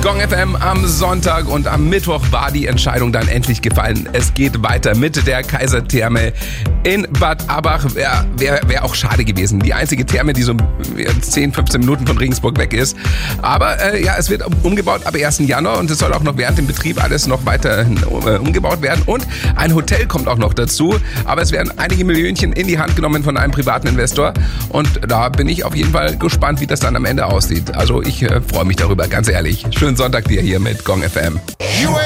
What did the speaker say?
Gong FM am Sonntag und am Mittwoch war die Entscheidung dann endlich gefallen. Es geht weiter mit der Kaisertherme in Bad Abach. Wäre auch schade gewesen. Die einzige Therme, die so 10, 15 Minuten von Regensburg weg ist. Aber es wird umgebaut ab 1. Januar und es soll auch noch während dem Betrieb alles noch weiter umgebaut werden. Und ein Hotel kommt auch noch dazu. Aber es werden einige Millionchen in die Hand genommen von einem privaten Investor. Und da bin ich auf jeden Fall gespannt, wie das dann am Ende aussieht. Also ich freue mich darüber, ganz ehrlich. Schönen Sonntag dir hier mit Gong FM.